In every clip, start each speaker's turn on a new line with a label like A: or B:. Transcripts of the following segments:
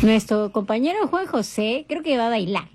A: Nuestro compañero Juan José creo que va a bailar,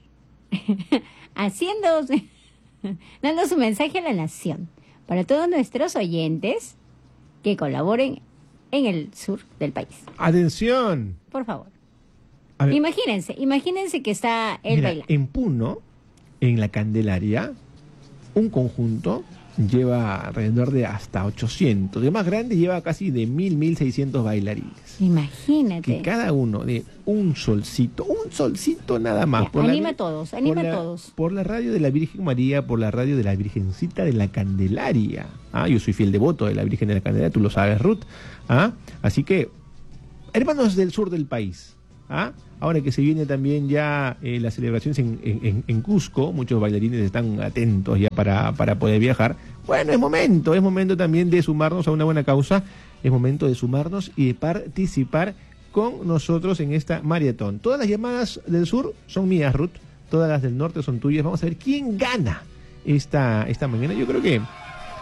A: dando su mensaje a la nación, para todos nuestros oyentes que colaboren en el sur del país.
B: ¡Atención!
A: Por favor.
B: A ver,
A: Imagínense que está él
B: mira,
A: bailando.
B: en Puno, en la Candelaria, un conjunto lleva alrededor de hasta 800. El más grande lleva casi de 1.600 bailarines.
A: Imagínate.
B: Que cada uno de un solcito nada más.
A: Ya, anima a todos.
B: Por la radio de la Virgen María, por la radio de la Virgencita de la Candelaria. Yo soy fiel devoto de la Virgen de la Candelaria, tú lo sabes, Ruth. Así que, hermanos del sur del país, ahora que se viene también ya las celebraciones en Cusco, muchos bailarines están atentos ya para poder viajar. Bueno, es momento también de sumarnos a una buena causa, es momento de sumarnos y de participar con nosotros en esta maratón. Todas las llamadas del sur son mías, Ruth, todas las del norte son tuyas. Vamos a ver quién gana esta mañana. Yo creo que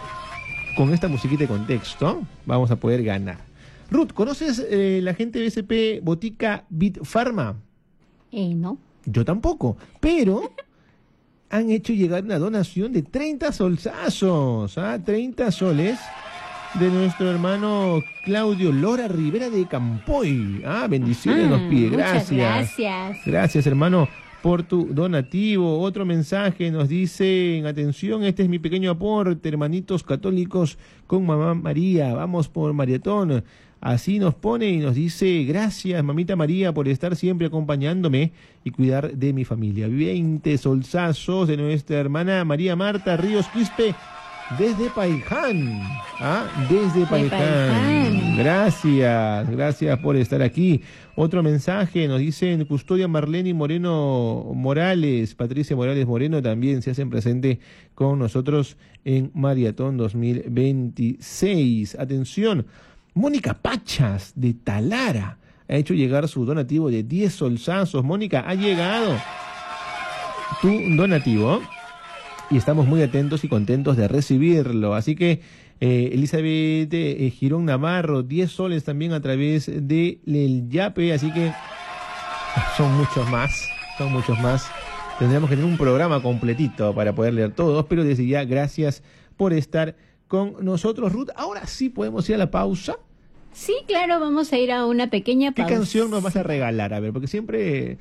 B: con esta musiquita de contexto vamos a poder ganar. Ruth, ¿conoces la gente de BSP Botica Bit Pharma?
A: No.
B: Yo tampoco, pero han hecho llegar una donación de 30 solsazos, 30 soles de nuestro hermano Claudio Lora Rivera de Campoy. Bendiciones nos pide, gracias.
A: Muchas gracias.
B: Gracias, hermano, por tu donativo. Otro mensaje nos dice, atención, este es mi pequeño aporte, hermanitos católicos con Mamá María, vamos por maratón. Así nos pone y nos dice, gracias mamita María por estar siempre acompañándome y cuidar de mi familia. 20 solsazos de nuestra hermana María Marta Ríos Quispe desde Paiján. Desde Paiján. Gracias por estar aquí. Otro mensaje nos dicen, Custodia Marlene Moreno Morales, Patricia Morales Moreno también se hacen presente con nosotros en Maratón 2026. Atención, Mónica Pachas de Talara ha hecho llegar su donativo de 10 solsazos. Mónica, ha llegado tu donativo y estamos muy atentos y contentos de recibirlo. Así que Elizabeth Girón Navarro, 10 soles también a través del Yape. Así que son muchos más. Tendremos que tener un programa completito para poder leer todos, pero desde ya gracias por estar con nosotros, Ruth. Ahora sí podemos ir a la pausa.
A: Sí, claro, vamos a ir a una pequeña pausa.
B: ¿Qué canción nos vas a regalar? A ver, porque siempre...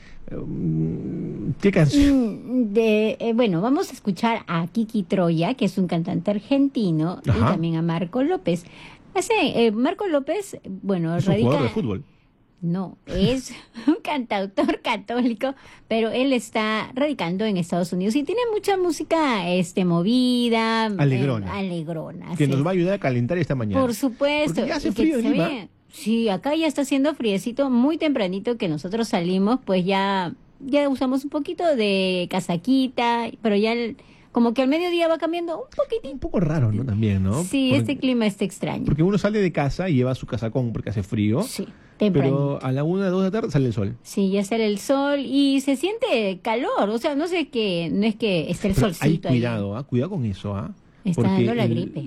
B: ¿qué canción?
A: Bueno, vamos a escuchar a Kiki Troya, que es un cantante argentino, y también a Marco López. Marco López, bueno,
B: es un jugador de fútbol.
A: No, es un cantautor católico, pero él está radicando en Estados Unidos y tiene mucha música movida, alegrona.
B: Que nos va a ayudar a calentar esta mañana.
A: Por supuesto.
B: Porque ya hace frío en Lima.
A: Sí, acá ya está haciendo friecito, muy tempranito que nosotros salimos, pues ya usamos un poquito de casaquita, pero ya como que al mediodía va cambiando un poquitito.
B: Un poco raro, ¿no? También, ¿no?
A: Sí, este clima está extraño.
B: Porque uno sale de casa y lleva su casacón porque hace frío.
A: Sí. Tempranito.
B: Pero a la 1, 2 de la tarde sale el sol.
A: Sí, ya sale el sol y se siente calor. O sea, no es que esté el solcito
B: ahí. Cuidado con eso,
A: Está dando la gripe.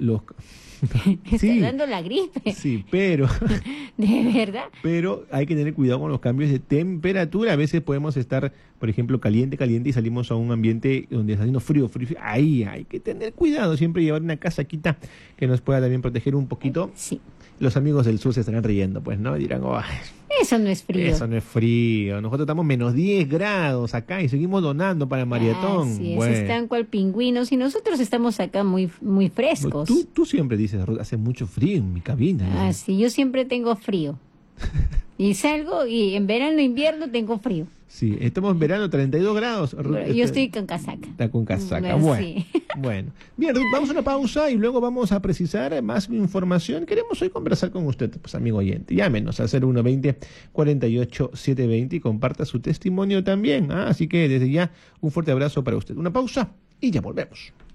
A: Está dando la gripe.
B: Sí, pero...
A: ¿De verdad?
B: Pero hay que tener cuidado con los cambios de temperatura. A veces podemos estar, por ejemplo, caliente y salimos a un ambiente donde está haciendo frío. Ahí hay que tener cuidado. Siempre llevar una casaquita que nos pueda también proteger un poquito.
A: Sí.
B: Los amigos del sur se estarán riendo, pues, ¿no? Dirán,
A: eso no es frío.
B: Eso no es frío. Nosotros estamos menos 10 grados acá y seguimos donando para el maratón.
A: Sí, están cual pingüinos y nosotros estamos acá muy, muy frescos.
B: Tú siempre dices, hace mucho frío en mi cabina.
A: Sí, yo siempre tengo frío. Y salgo y en verano, invierno tengo frío.
B: Sí, estamos en verano, 32 grados.
A: Pero yo estoy con casaca.
B: Está con casaca.
A: Sí.
B: Bueno. Bien, Ruth, vamos a una pausa y luego vamos a precisar más información. Queremos hoy conversar con usted, pues, amigo oyente. Llámenos al 0120-48-720 y comparta su testimonio también. Así que desde ya, un fuerte abrazo para usted. Una pausa y ya volvemos.